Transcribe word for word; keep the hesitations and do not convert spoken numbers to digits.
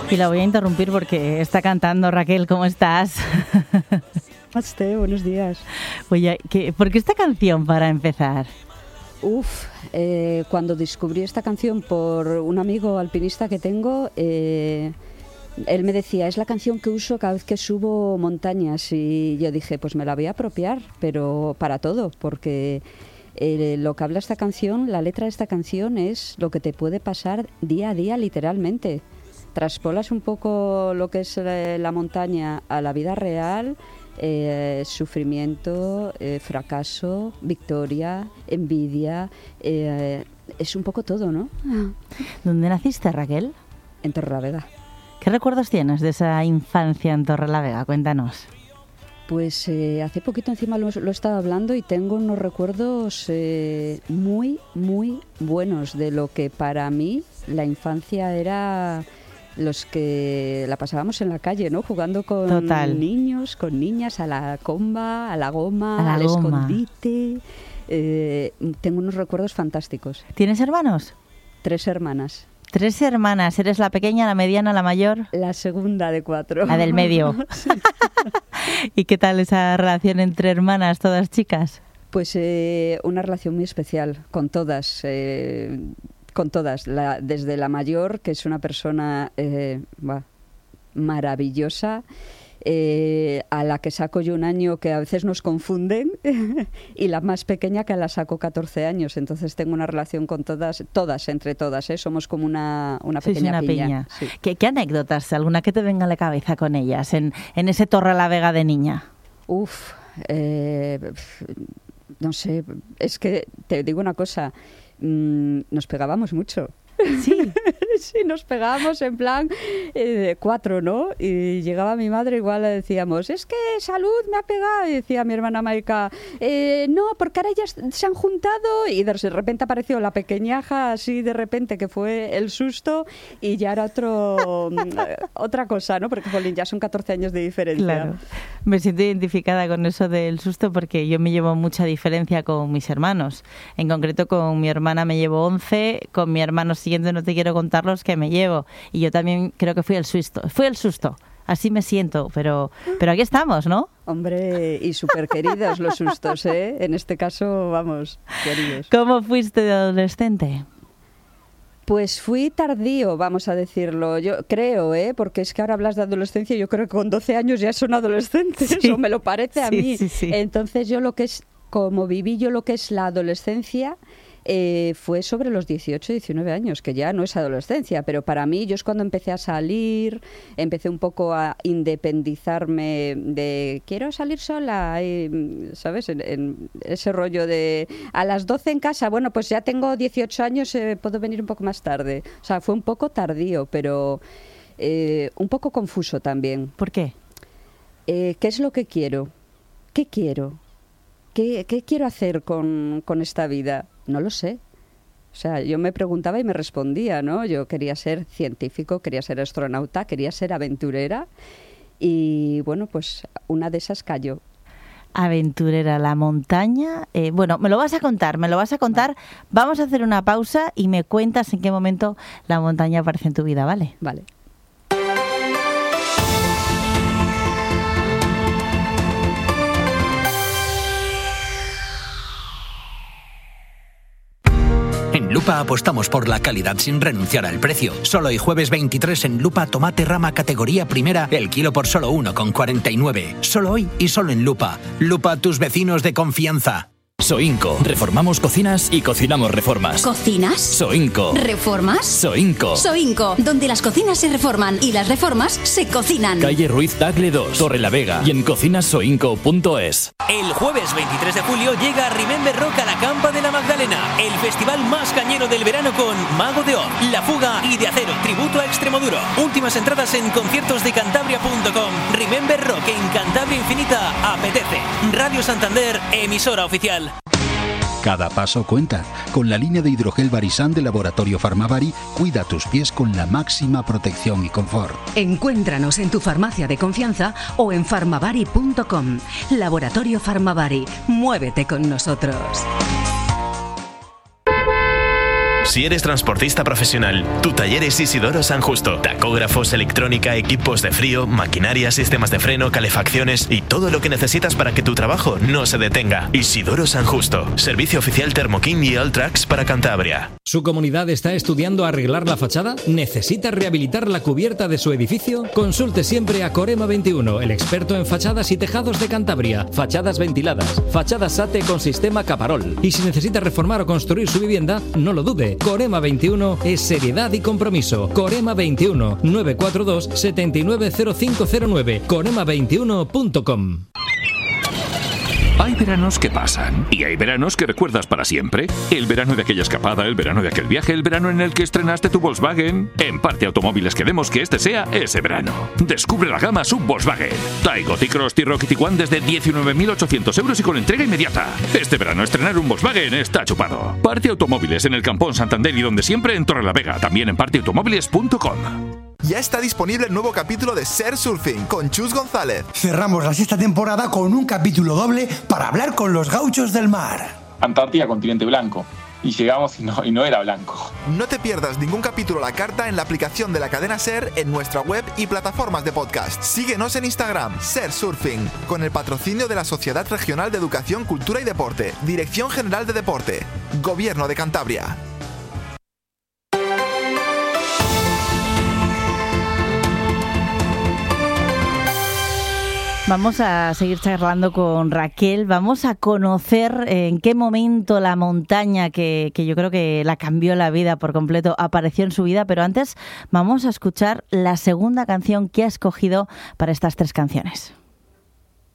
Y la voy a interrumpir porque está cantando. Raquel, ¿cómo estás? Este, buenos días. Oye, ¿qué, ¿por qué esta canción para empezar? Uf, eh, cuando descubrí esta canción por un amigo alpinista que tengo, eh, él me decía, es la canción que uso cada vez que subo montañas, y yo dije, pues me la voy a apropiar, pero para todo, porque eh, lo que habla esta canción, la letra de esta canción es lo que te puede pasar día a día literalmente. Traspolas un poco lo que es la, la montaña a la vida real. Eh, sufrimiento, eh, fracaso, victoria, envidia, eh, es un poco todo, ¿no? ¿Dónde naciste, Raquel? En Torrelavega. ¿Qué recuerdos tienes de esa infancia en Torrelavega? Cuéntanos. Pues eh, hace poquito encima lo, lo he estado hablando y tengo unos recuerdos eh, muy, muy buenos de lo que para mí la infancia era... Los que la pasábamos en la calle, ¿no? Jugando con Total. niños, con niñas, a la comba, a la goma, a la al goma. escondite. Eh, tengo unos recuerdos fantásticos. ¿Tienes hermanos? Tres hermanas. Tres hermanas. ¿Eres la pequeña, la mediana, la mayor? La segunda de cuatro. La del medio. Sí. ¿Y qué tal esa relación entre hermanas, todas chicas? Pues eh, una relación muy especial con todas. Eh, Con todas, la, desde la mayor, que es una persona eh, bah, maravillosa, eh, a la que saco yo un año que a veces nos confunden, y la más pequeña que la saco catorce años. Entonces tengo una relación con todas, todas entre todas, ¿eh? Somos como una, una Sois pequeña una piña. piña. Sí. ¿Qué, ¿Qué anécdotas, alguna que te venga a la cabeza con ellas, en, en ese Torrelavega de niña? Uf, eh, no sé, es que te digo una cosa, mm, nos pegábamos mucho. Sí. Sí, nos pegábamos en plan eh, cuatro, ¿no? Y llegaba mi madre, igual le decíamos, es que Salud me ha pegado. Y decía mi hermana Maika, eh, no, porque ahora ya se han juntado. Y de repente apareció la pequeñaja, así de repente, que fue el susto, y ya era otro otra cosa, ¿no? Porque, jolín, ya son catorce años de diferencia. Claro. Me siento identificada con eso del susto porque yo me llevo mucha diferencia con mis hermanos. En concreto, con mi hermana me llevo once, con mi hermano siguiente no te quiero contar los que me llevo. Y yo también creo que fui el susto. Fui el susto. Así me siento, pero, pero aquí estamos, ¿no? Hombre, y súper queridos los sustos, ¿eh? En este caso, vamos, queridos. ¿Cómo fuiste de adolescente? Pues fui tardío, vamos a decirlo. Yo creo, ¿eh? Porque es que ahora hablas de adolescencia, yo creo que con doce años ya son adolescentes, Sí. o me lo parece a Sí, mí. sí, sí. Entonces yo lo que es, como viví yo lo que es la adolescencia, eh, fue sobre los dieciocho, diecinueve años, que ya no es adolescencia, pero para mí yo es cuando empecé a salir, empecé un poco a independizarme de quiero salir sola, y, ¿sabes? En, en ese rollo de a las doce en casa, bueno, pues ya tengo dieciocho años, eh, puedo venir un poco más tarde. O sea, fue un poco tardío, pero eh, un poco confuso también. ¿Por qué? Eh, ¿Qué es lo que quiero? ¿Qué quiero? ¿Qué, qué quiero hacer con, con esta vida? No lo sé. O sea, yo me preguntaba y me respondía, ¿no? Yo quería ser científico, quería ser astronauta, quería ser aventurera, y bueno, pues una de esas cayó. Aventurera, la montaña. Eh, bueno, me lo vas a contar, me lo vas a contar. Vamos a hacer una pausa y me cuentas en qué momento la montaña aparece en tu vida, ¿vale? Vale. En Lupa apostamos por la calidad sin renunciar al precio. Solo hoy jueves veintitrés en Lupa, tomate rama categoría primera, el kilo por solo uno con cuarenta y nueve. Solo hoy y solo en Lupa. Lupa, tus vecinos de confianza. Soinco. Reformamos cocinas y cocinamos reformas. ¿Cocinas? Soinco. ¿Reformas? Soinco. Soinco, donde las cocinas se reforman y las reformas se cocinan. Calle Ruiz Tagle dos, Torrelavega, y en cocinas soinco punto es. El jueves veintitrés de julio llega Remember Rock a la Campa de la Magdalena, el festival más cañero del verano con Mago de Oz, La Fuga y De Acero, tributo a Extremoduro. Últimas entradas en conciertos de cantabria punto com. Remember Rock en Cantabria Infinita apetece. Radio Santander, emisora oficial. Cada paso cuenta. Con la línea de hidrogel Barisan de Laboratorio Farmavari, cuida tus pies con la máxima protección y confort. Encuéntranos en tu farmacia de confianza o en farmavari punto com. Laboratorio Farmavari, muévete con nosotros. Si eres transportista profesional, tu taller es Isidoro San Justo. Tacógrafos, electrónica, equipos de frío, maquinaria, sistemas de freno, calefacciones y todo lo que necesitas para que tu trabajo no se detenga. Isidoro San Justo. Servicio oficial Thermoking y Alltrax para Cantabria. ¿Su comunidad está estudiando arreglar la fachada? ¿Necesita rehabilitar la cubierta de su edificio? Consulte siempre a Corema veintiuno, el experto en fachadas y tejados de Cantabria. Fachadas ventiladas, fachadas SATE con sistema Caparol. Y si necesita reformar o construir su vivienda, no lo dude. Corema veintiuno es seriedad y compromiso. Corema veintiuno, nueve cuatro dos, siete nueve cero cinco cero nueve. corema veintiuno punto com. Hay veranos que pasan y hay veranos que recuerdas para siempre. El verano de aquella escapada, el verano de aquel viaje, el verano en el que estrenaste tu Volkswagen. En Parte Automóviles queremos que este sea ese verano. Descubre la gama sub Volkswagen. Taigo, T-Cross, T-Roc y Tiguan desde diecinueve mil ochocientos euros y con entrega inmediata. Este verano estrenar un Volkswagen está chupado. Parte Automóviles en el Campón Santander y donde siempre en Torrelavega. También en parte automóviles punto com. Ya está disponible el nuevo capítulo de Ser Surfing con Chus González. Cerramos la sexta temporada con un capítulo doble para hablar con los gauchos del mar. Antártida, continente blanco. Y llegamos y no, y no era blanco. No te pierdas ningún capítulo a la carta en la aplicación de la cadena SER, en nuestra web y plataformas de podcast. Síguenos en Instagram, Ser Surfing, con el patrocinio de la Sociedad Regional de Educación, Cultura y Deporte, Dirección General de Deporte, Gobierno de Cantabria. Vamos a seguir charlando con Raquel, vamos a conocer en qué momento la montaña, que, que yo creo que la cambió la vida por completo, apareció en su vida, pero antes vamos a escuchar la segunda canción que ha escogido para estas tres canciones.